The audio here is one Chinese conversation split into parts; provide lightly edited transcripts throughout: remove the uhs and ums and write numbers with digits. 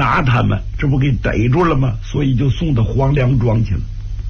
拿他们，这不给逮住了吗？所以就送到黄梁庄去了。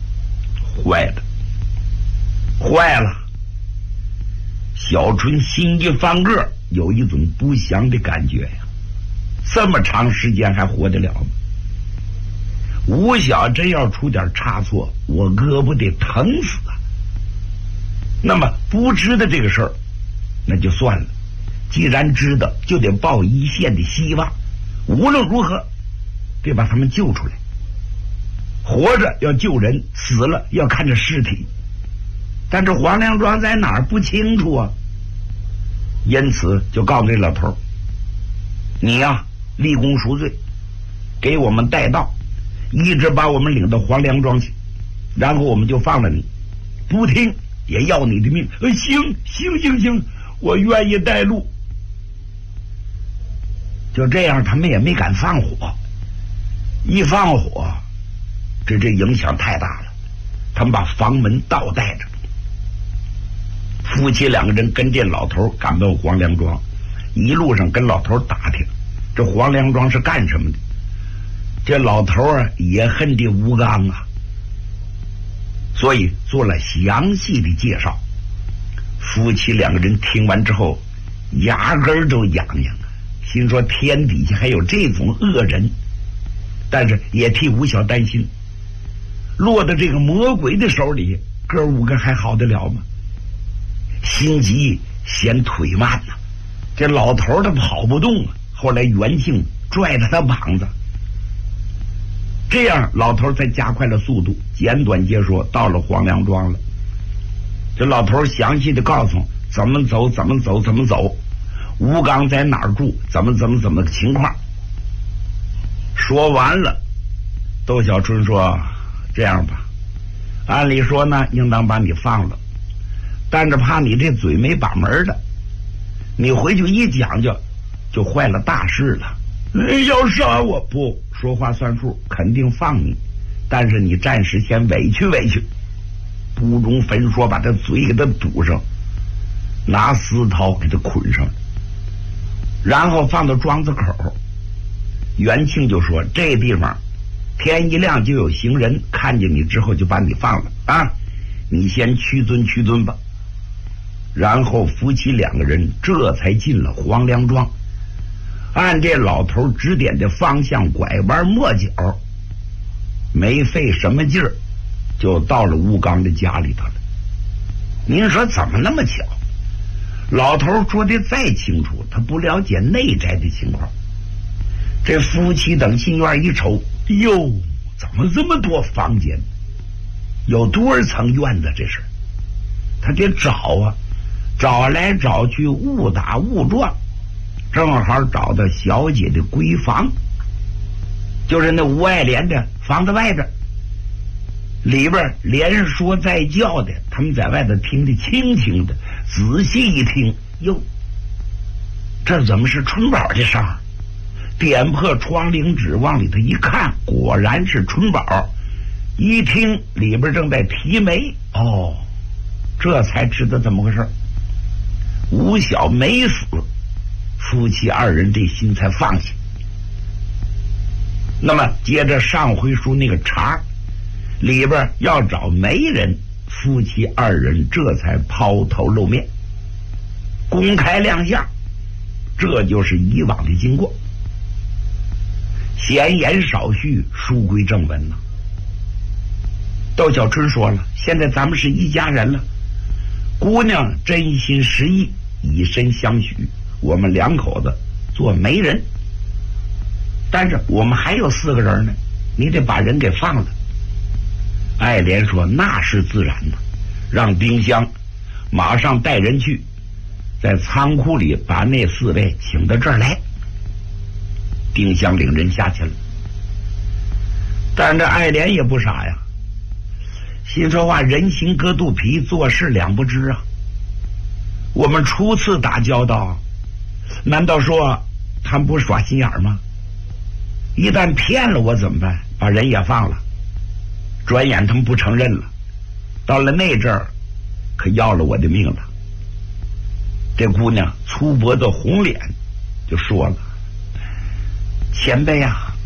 坏了！小春心一翻个，有一种不祥的感觉呀。这么长时间还活得了吗？吴小真要出点差错，我哥不得疼死啊！那么不知道这个事儿，那就算了。既然知道，就得抱一线的希望，无论如何得把他们救出来。活着要救人，死了要看着尸体。但这黄梁庄在哪儿不清楚啊，因此就告诉这老头，你呀立功赎罪，给我们带到，一直把我们领到黄梁庄去，然后我们就放了你，不听也要你的命。行，我愿意带路。就这样，他们也没敢放火，一放火这影响太大了，他们把房门倒带着。夫妻两个人跟这老头赶到黄梁庄，一路上跟老头打听这黄梁庄是干什么的。这老头也恨这吴刚啊，所以做了详细的介绍。夫妻两个人听完之后，牙根都痒痒啊，心说天底下还有这种恶人，但是也替吴小担心，落到这个魔鬼的手里，哥五个还好得了吗？心急嫌腿慢呐，这老头他跑不动啊。后来袁庆拽着他膀子，这样老头才加快了速度。简短截说，到了黄梁庄了。这老头详细的告诉怎么走，吴刚在哪儿住，怎么个情况。说完了，窦小春说：“这样吧，按理说呢，应当把你放了，但是怕你这嘴没把门的，你回去一讲就坏了大事了。要杀我不说话算数，肯定放你，但是你暂时先委屈。不容分说，把他嘴给他堵上，拿丝绦给他捆上，然后放到庄子口。袁庆就说：这地方天一亮就有行人看见你之后就把你放了啊，你先屈尊吧。然后夫妻两个人这才进了黄梁庄，按这老头指点的方向拐弯抹角，没费什么劲儿就到了吴刚的家里头了。您说怎么那么巧？老头说的再清楚，他不了解内宅的情况。这夫妻等进院一瞅，哟，怎么这么多房间？有多少层院子？这是他得找啊，找来找去，误打误撞，正好找到小姐的闺房，就是那吴爱莲的房子外边，里边连说带叫的，他们在外头听得清清的，仔细一听，哟，这怎么是春宝的声？点破窗棂纸往里头一看，果然是春宝。一听里边正在提媒，哦，这才知道怎么回事。吴小没死，夫妻二人这心才放下。那么接着上回书那个茬里边要找媒人，夫妻二人这才抛头露面，公开亮相。这就是以往的经过。闲言少叙，书归正文了。窦小春说了，现在咱们是一家人了，姑娘真心实意，以身相许，我们两口子做媒人。但是我们还有4个人呢，你得把人给放了。爱莲说那是自然的，让丁香马上带人去，在仓库里把那4位请到这儿来。丁香领人下去了，但这爱莲也不傻呀，心说话人心隔肚皮，做事两不知啊。我们初次打交道，难道说他们不耍心眼吗？一旦骗了我怎么办？把人也放了，转眼他们不承认了，到了那阵儿可要了我的命了。这姑娘粗脖子红脸就说了，前辈啊，